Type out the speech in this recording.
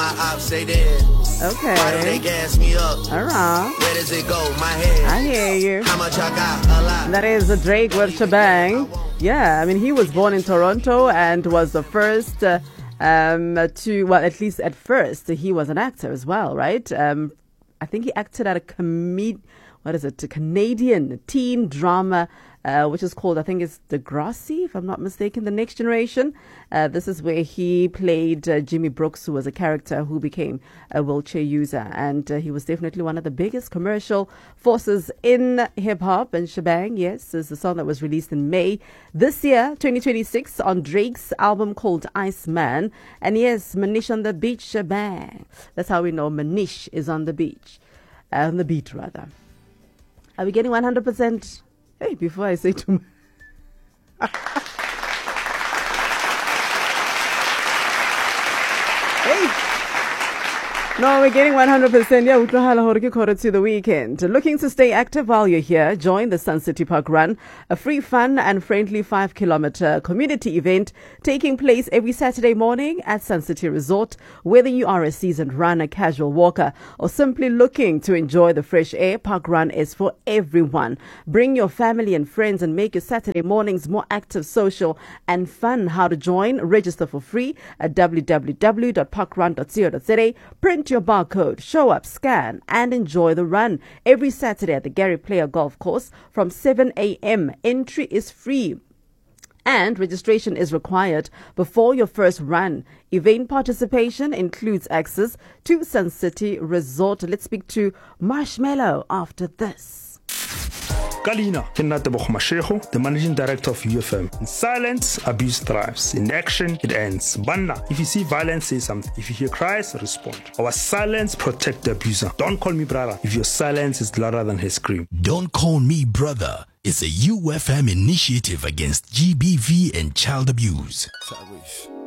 my ops say that. Okay. Why do they gas me up? All right. Where does it go? My head. I hear you. How much I got? A lot. That is Drake with Shebang. Yeah, I mean, he was born in Toronto and was the first to, well, at least at first, he was an actor as well, right? I think he acted at a Canadian teen drama, which is called, I think it's Degrassi, if I'm not mistaken, The Next Generation. This is where he played Jimmy Brooks, who was a character who became a wheelchair user. And he was definitely one of the biggest commercial forces in hip-hop. And Shebang, yes, is the song that was released in May this year, 2026, on Drake's album called Iceman. And yes, Manish on the beach, Shebang. That's how we know Manish is on the beach. On the beat, rather. Are we getting 100%? Hey, before I say too much. Hey. No, we're getting 100%. Yeah, utlwahala to the weekend. Looking to stay active while you're here? Join the Sun City Park Run, a free, fun and friendly 5-kilometer community event taking place every Saturday morning at Sun City Resort. Whether you are a seasoned runner, casual walker, or simply looking to enjoy the fresh air, Park Run is for everyone. Bring your family and friends and make your Saturday mornings more active, social and fun. How to join? Register for free at www.parkrun.co.za. Print your barcode, show up, scan, and enjoy the run every Saturday at the Gary Player Golf Course from 7 a.m. Entry is free and registration is required before your first run. Event participation includes access to Sun City Resort. Let's speak to Marshmallow after this. Kalina, Kinatabo Masheho, the managing director of UFM. In silence, abuse thrives. In action, it ends. Banna, if you see violence, say something. If you hear cries, respond. Our silence protect the abuser. Don't call me brother if your silence is louder than his scream. Don't Call Me Brother is a UFM initiative against GBV and child abuse.